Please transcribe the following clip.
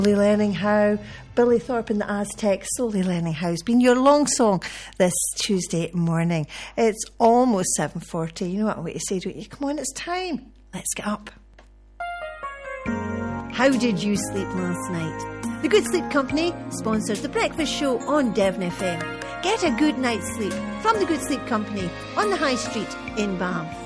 Slowly Learning How, Billy Thorpe and the Aztecs, Slowly Learning How has been your long song this Tuesday morning. It's almost 7:40. You know what I want to say, don't you? Come on, it's time. Let's get up. How did you sleep last night? The Good Sleep Company sponsors the breakfast show on Devon FM. Get a good night's sleep from the Good Sleep Company on the High Street in Bath.